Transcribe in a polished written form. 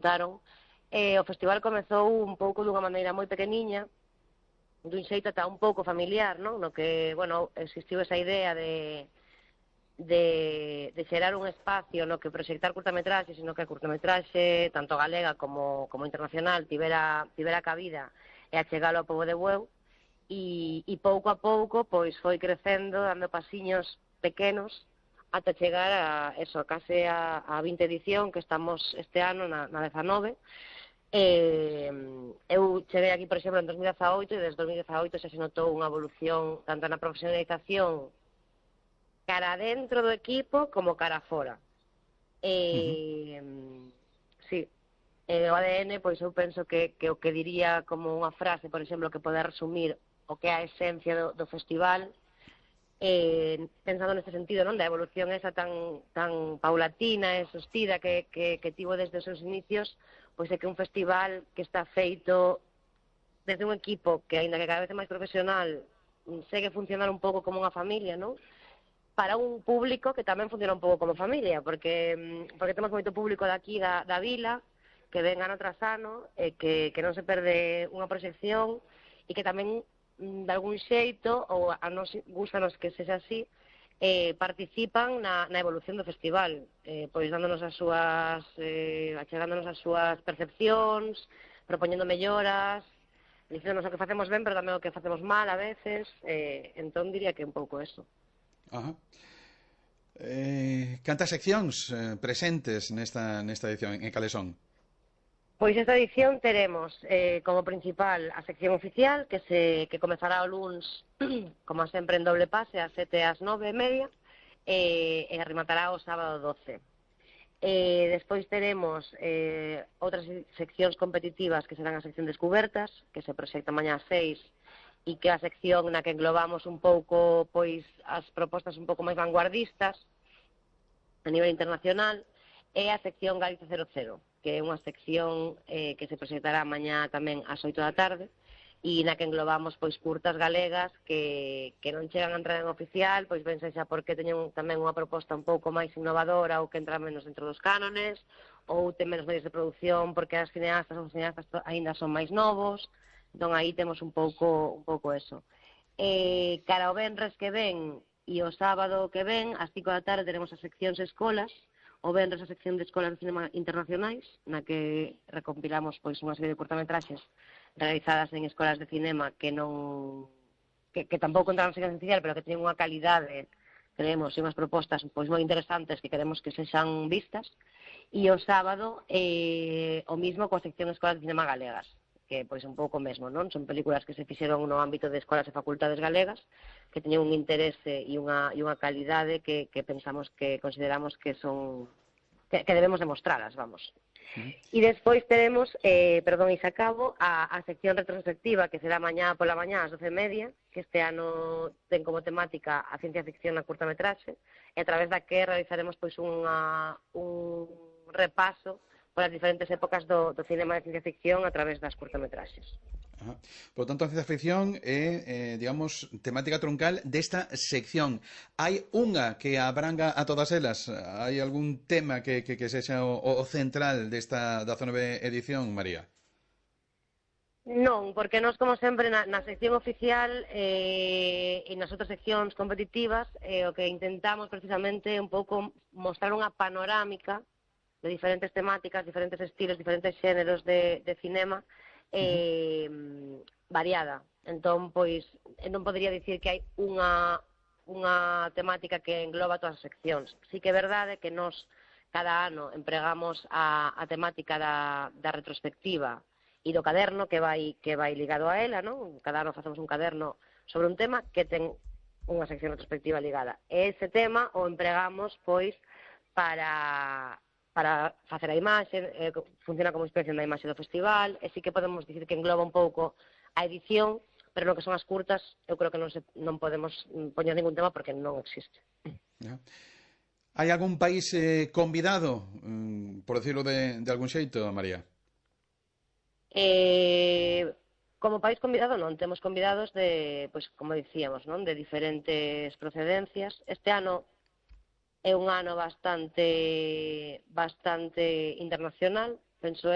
preguntaron, o festival comezou un pouco dunha maneira moi pequeniña, dun xeito ata un pouco familiar, non? No que, bueno, existiu esa idea de xerar un espacio no que proxectar curtametraxe, sino que a curtametraxe, tanto galega como internacional, tivera cabida e achegalo ao pobo de Bueu, e pouco a pouco pois foi crecendo, dando pasiños pequenos, ata chegar a eso, case a 20 edición, que estamos este ano na 19. Eu cheguei aquí, por exemplo, en 2018, e desde 2018 xa se notou unha evolución tanto na profesionalización cara dentro do equipo como cara fora. Sí, o ADN, pois eu penso que o que diría como unha frase, por exemplo, que pode resumir o que é a esencia do festival, pensando neste sentido, non, da evolución esa tan paulatina e sostida que tivo desde os seus inicios, pois é que un festival que está feito desde un equipo que, aínda que cada vez é máis profesional, segue funcionar un pouco como unha familia, non? Para un público que tamén funciona un pouco como familia, porque temos moito público daqui da vila, que ven ano tras ano, que non se perde unha proxección, e que tamén, de algún xeito, ou a nos gustanos que sexa así, participan na evolución do festival, pois dándonos as súas, achegándonos as súas percepcións, propoñendo melloras, dicéndonos o que facemos ben, pero tamén o que facemos mal a veces, entón diría que un pouco eso. Ajá. Cantas seccións presentes nesta edición, en cales son? Pois esta edición teremos como principal a sección oficial, que comezará o luns, como sempre, en doble pase, ás 7 e ás 9:30, e rematará o sábado 12. Despois teremos outras seccións competitivas, que serán a sección Descubertas, que se proxecta mañá ás 6, e que é a sección na que englobamos un pouco pois as propostas un pouco máis vanguardistas a nivel internacional, e a sección Galicia 00, que é unha sección que se proxectará mañá tamén ás 8 da tarde, e na que englobamos pois curtas galegas que non chegan a entrar en oficial, pois ben sexa porque teñen tamén unha proposta un pouco máis innovadora ou que entra menos dentro dos cánones, ou ten menos medios de produción porque as cineastas ou cineastas aínda son máis novos, entón aí temos un pouco eso. Cara ao venres que ven e o sábado que ven, ás 5 da tarde, teremos as seccións escolas, o venres a sección de escolas de cinema internacionais, na que recompilamos pois unha serie de curtametraxes realizadas en escolas de cinema que non que tampouco entraron en sección oficial, pero que teñen unha calidade, creemos, e unhas propostas pois moi interesantes que queremos que sexan vistas. E o sábado o mismo coa sección Escolas de Cinema Galegas, que pois un pouco mesmo, non? Son películas que se fixeron no ámbito de escolas e facultades galegas, que teñen un interese e unha calidade que pensamos, que consideramos que son que debemos demostralas, vamos. E despois teremos, perdón, e se acabo, a sección retrospectiva, que será mañá pola mañá ás 12:30, que este ano ten como temática a ciencia ficción na curtametraxe, e a través da que realizaremos pois un repaso polas diferentes épocas do cinema de ciencia ficción a través das curtametraxes. Ajá. Por tanto, a ciencia ficción é, digamos, temática troncal desta sección. Hai unha que abranga a todas elas? Hai algún tema que sexa o central desta 19 edición, María? Non, porque nós, como sempre, na sección oficial e nas outras seccións competitivas, o que intentamos precisamente é un pouco mostrar unha panorámica de diferentes temáticas, diferentes estilos, diferentes xéneros de cinema, variada. Entón, pois, non podería dicir que hai unha temática que engloba todas as seccións. Sí que é verdade que nós cada ano empregamos a temática da retrospectiva e do caderno que vai ligado a ela, non? Cada ano facemos un caderno sobre un tema que ten unha sección retrospectiva ligada. E ese tema o empregamos, pois, para facer a imaxe, funciona como inspección da imaxe do festival, e sí que podemos dicir que engloba un pouco a edición, pero no que son as curtas, eu creo que non podemos poñer ningún tema porque non existe. Hai algún país convidado, por decirlo de algún xeito, María? Como país convidado non, temos convidados de, pois, como dicíamos, non, de diferentes procedencias. Este ano é un ano bastante internacional, penso